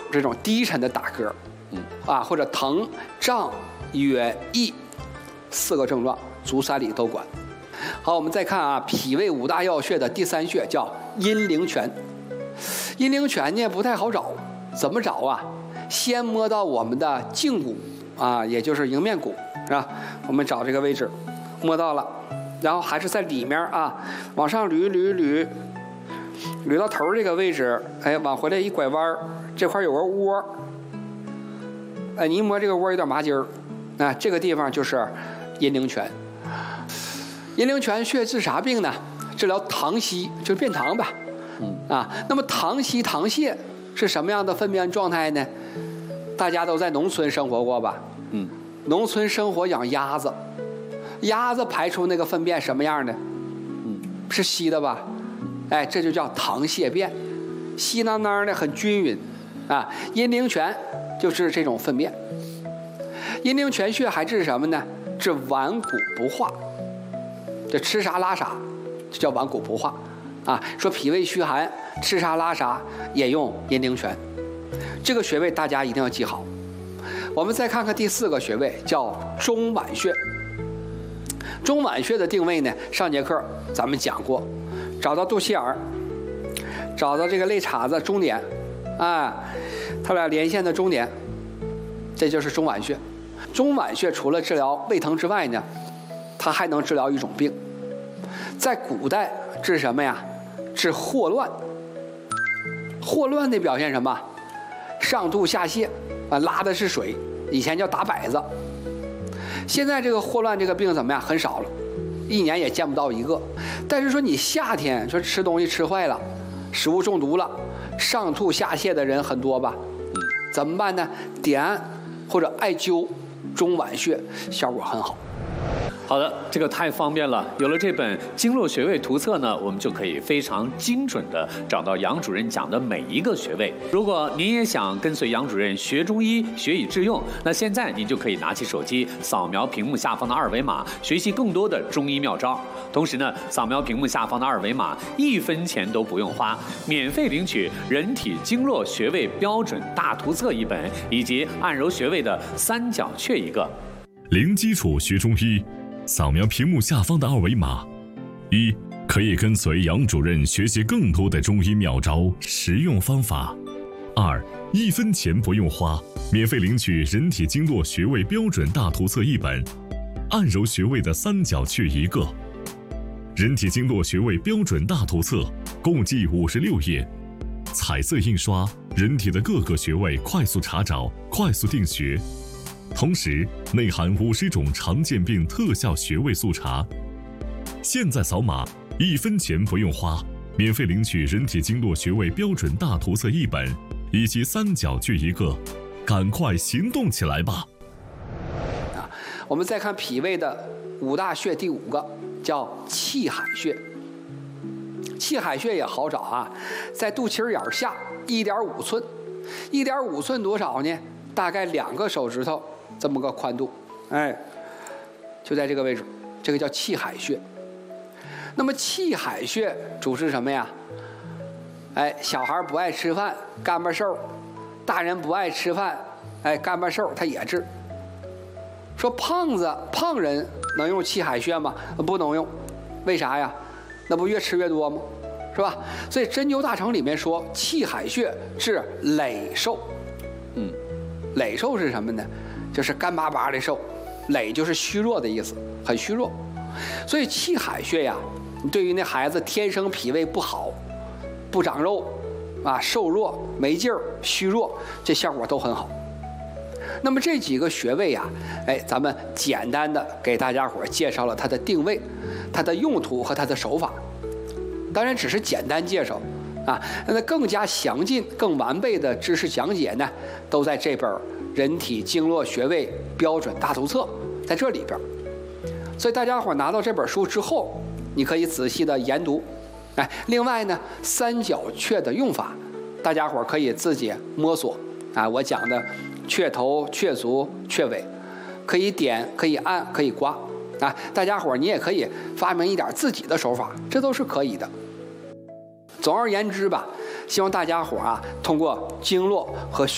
这种低沉的打嗝，或者疼、胀、哕、翳4个症状，足三里都管。好，我们再看脾胃5大要穴的第3穴叫阴陵泉。阴陵泉呢不太好找，怎么找啊？先摸到我们的胫骨也就是迎面骨，是吧？我们找这个位置，摸到了，然后还是在里面往上捋到头这个位置，往回来一拐弯，这块有个窝，你一摸这个窝有点麻筋儿，这个地方就是阴陵泉。阴陵泉穴治啥病呢？治疗溏稀，就是便溏吧。那么溏稀、溏泻是什么样的粪便状态呢？大家都在农村生活过吧？农村生活养鸭子，鸭子排出那个粪便什么样的？是稀的吧？这就叫溏泻便，稀囊囊的，很均匀阴陵泉就是这种粪便。阴陵泉穴还治什么呢？治顽固不化，这吃啥拉啥，就叫顽固不化说脾胃虚寒，吃啥拉啥也用阴陵泉。这个穴位大家一定要记好。我们再看看第4个穴位，叫中脘穴。中脘穴的定位呢，上节课咱们讲过，找到肚脐眼儿，找到这个肋叉子中点它俩连线的中点，这就是中脘穴。中脘穴除了治疗胃疼之外呢，它还能治疗一种病，在古代治什么呀？治霍乱。霍乱的表现什么？上吐下泻拉的是水，以前叫打摆子。现在这个霍乱这个病怎么样？很少了，1年也见不到一个。但是说你夏天说吃东西吃坏了，食物中毒了，上吐下泻的人很多吧？怎么办呢？点按或者艾灸中脘穴，效果很好。 好的，这个太方便了。有了这本经络穴位图册呢，我们就可以非常精准的找到杨主任讲的每一个穴位。如果您也想跟随杨主任学中医，学以致用，那现在您就可以拿起手机，扫描屏幕下方的2维码，学习更多的中医妙招。同时呢，扫描屏幕下方的2维码，1分钱都不用花，免费领取人体经络穴位标准大图册1本，以及按揉穴位的3角穴1个。 零基础学中医，扫描屏幕下方的2维码，1可以跟随杨主任学习更多的中医妙招、实用方法；2 1分钱不用花，免费领取人体经络穴位标准大图册1本，按揉穴位的3角穴1个。人体经络穴位标准大图册共计56页，彩色印刷，人体的各个穴位快速查找，快速定穴。同时内含50种常见病特效穴位速查。现在扫码，1分钱不用花，免费领取人体经络穴位标准大图册1本，以及3角穴1个，赶快行动起来吧！ 我们再看脾胃的5大穴第5个，叫气海穴。气海穴也好找在肚脐眼下1.5寸，1.5寸多少呢？大概2个手指头这么个宽度，就在这个位置，这个叫气海穴。那么气海穴主治什么呀？小孩不爱吃饭，干巴瘦；大人不爱吃饭，干巴瘦，他也治。说胖人能用气海穴吗？不能用，为啥呀？那不越吃越多吗？是吧？所以针灸大成里面说，气海穴治羸瘦。羸瘦是什么呢？就是干巴巴的瘦，羸就是虚弱的意思，很虚弱。所以气海穴呀，对于那孩子天生脾胃不好、不长肉瘦弱、没劲儿、虚弱，这效果都很好。那么这几个穴位呀，咱们简单的给大家伙介绍了它的定位、它的用途和它的手法。当然只是简单介绍那更加详尽、更完备的知识讲解呢，都在这本《人体经络穴位标准大图册》在这里边。所以大家伙拿到这本书之后，你可以仔细的研读。另外呢，3角穴的用法，大家伙可以自己摸索我讲的雀头、雀足、雀尾，可以点，可以按，可以刮大家伙你也可以发明一点自己的手法，这都是可以的。总而言之吧，希望大家伙通过经络和